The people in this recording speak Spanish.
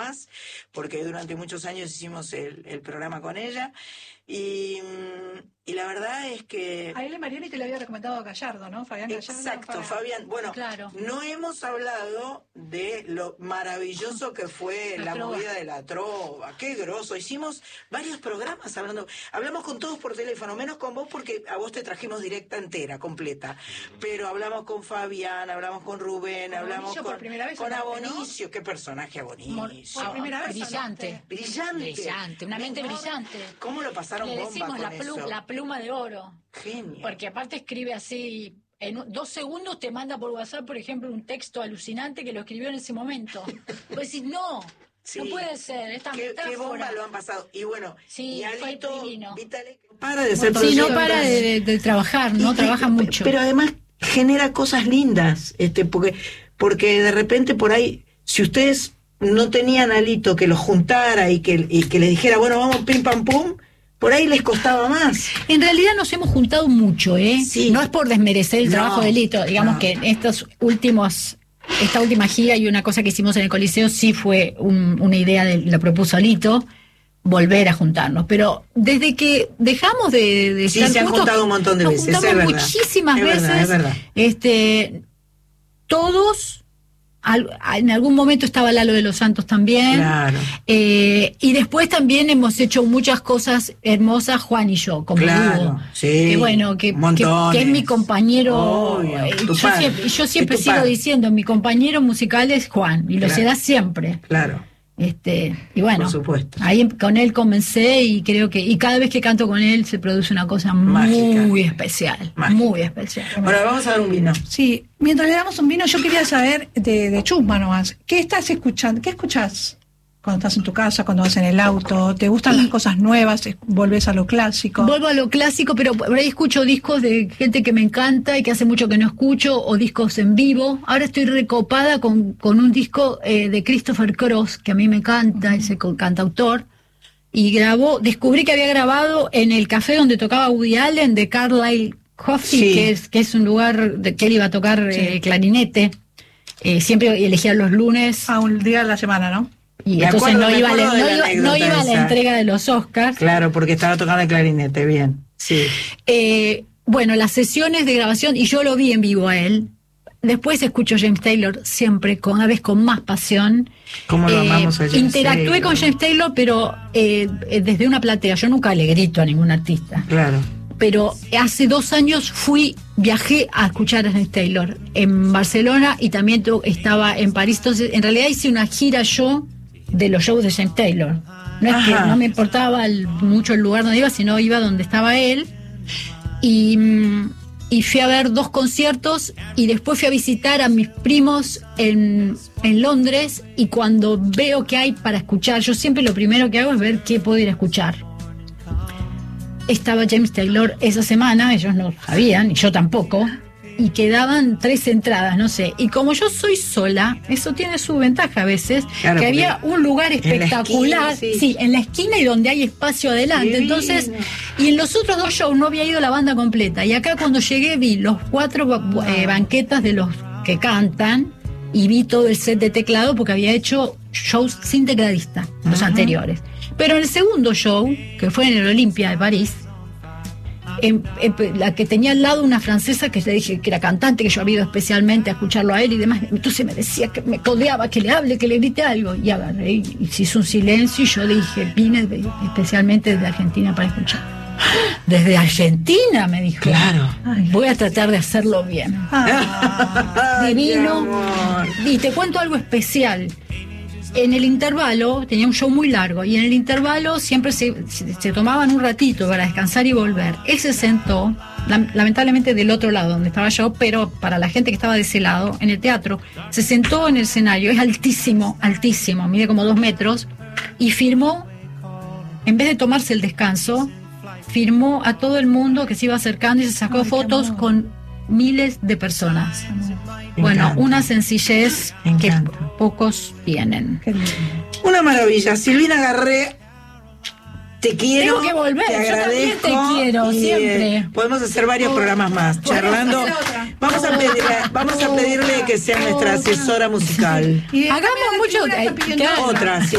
más, porque durante muchos años hicimos el programa con ella. Y la verdad es que... A él y Mariani te le había recomendado Gallardo, ¿no? Fabián Gallardo. Exacto, Fabián. Bueno, claro. No hemos hablado de lo maravilloso que fue la movida de la trova. Qué groso. Hicimos varios programas hablamos con todos por teléfono, menos con vos porque a vos te trajimos directa entera, completa. Pero hablamos con Fabián, hablamos con Rubén, hablamos con Abonicio. ¿No? Qué personaje Abonicio. Por primera vez. Brillante, una mente brillante. ¿Cómo lo pasaron bomba con eso? Le decimos la pluma de oro. Genio. Porque aparte escribe así, en 2 segundos te manda por WhatsApp, por ejemplo, un texto alucinante que lo escribió en ese momento. Vos decís, no puede ser, esta metáfora. Qué bomba lo han pasado. Y bueno, sí, y Alito, Vitale, para de ser no para de trabajar, ¿no? Trabaja mucho. Pero además genera cosas lindas, porque de repente por ahí, si ustedes no tenían a Alito que los juntara y que les dijera, bueno, vamos pim pam pum, por ahí les costaba más. En realidad nos hemos juntado mucho, Sí. No es por desmerecer el trabajo de Lito, digamos que esta última gira y una cosa que hicimos en el Coliseo sí fue una idea la propuso Lito, volver a juntarnos, pero desde que dejamos de sí, estar se han juntos, juntado un montón de nos veces, juntamos muchísimas veces, es verdad. Todos. En algún momento estaba Lalo de los Santos también, claro. Y después también hemos hecho muchas cosas hermosas Juan y yo, como dúo, sí, que bueno, que es mi compañero. Yo siempre sigo diciendo, mi compañero musical es Juan, y lo será siempre. Claro. Y bueno, por supuesto. Ahí con él comencé y creo que cada vez que canto con él se produce una cosa mágica, muy especial, muy especial. Bueno, vamos a dar un vino. Sí, mientras le damos un vino, yo quería saber de Chusma nomás, ¿qué estás escuchando? ¿Qué escuchás cuando estás en tu casa, cuando vas en el auto? ¿Te gustan las cosas nuevas? ¿Volvés a lo clásico? Vuelvo a lo clásico, pero por ahí escucho discos de gente que me encanta y que hace mucho que no escucho, o discos en vivo. Ahora estoy recopada con un disco de Christopher Cross, que a mí me encanta, ese cantautor, y descubrí que había grabado en el café donde tocaba Woody Allen, de Carlisle Coffee, que es un lugar que él iba a tocar clarinete. Siempre elegía los lunes. Un día de la semana, ¿no? Y entonces no iba a la entrega de los Oscars. Claro, porque estaba tocando el clarinete, bien. Sí. Bueno, las sesiones de grabación, y yo lo vi en vivo a él. Después escucho James Taylor siempre, cada vez con más pasión. ¿Cómo lo amamos a James Interactué Taylor? con James Taylor, pero desde una platea. Yo nunca le grito a ningún artista. Claro. Pero hace 2 años viajé a escuchar a James Taylor en Barcelona y también estaba en París. Entonces, en realidad hice una gira yo de los shows de James Taylor. No es que no me importaba mucho el lugar donde iba, sino iba donde estaba él. Y fui a ver 2 conciertos y después fui a visitar a mis primos en Londres, y cuando veo que hay para escuchar, yo siempre lo primero que hago es ver qué puedo ir a escuchar. Estaba James Taylor esa semana, ellos no sabían, y yo tampoco, y quedaban 3 entradas, no sé. Y como yo soy sola, eso tiene su ventaja a veces, claro, que había un lugar espectacular, en la esquina y donde hay espacio adelante. Divino. Entonces, y en los otros 2 shows no había ido la banda completa. Y acá cuando llegué vi los 4 banquetas de los que cantan, y vi todo el set de teclado porque había hecho shows sin tecladista, los anteriores. Pero en el segundo show, que fue en el Olympia de París, la que tenía al lado una francesa que le dije que era cantante, que yo había ido especialmente a escucharlo a él y demás, entonces me decía que me codeaba, que le hable, que le grite algo, y agarré y se hizo un silencio, y yo le dije, vine especialmente desde Argentina para escuchar. ¿Desde Argentina? Me dijo. Claro. Voy a tratar de hacerlo bien. Divino. Y te cuento algo especial. En el intervalo, tenía un show muy largo, y en el intervalo siempre se tomaban un ratito para descansar y volver. Él se sentó, lamentablemente del otro lado donde estaba yo, pero para la gente que estaba de ese lado, en el teatro, se sentó en el escenario, es altísimo, mide como 2 metros, y firmó, en vez de tomarse el descanso, firmó a todo el mundo que se iba acercando y se sacó fotos con miles de personas. Bueno, una sencillez que pocos tienen. Una maravilla. Silvina Garré, te quiero. Tengo que volver, te agradezco, yo también te quiero, siempre. Podemos hacer varios programas más, charlando. Vamos a pedirle que sea nuestra asesora musical. Hagamos mucho. Otra, sí.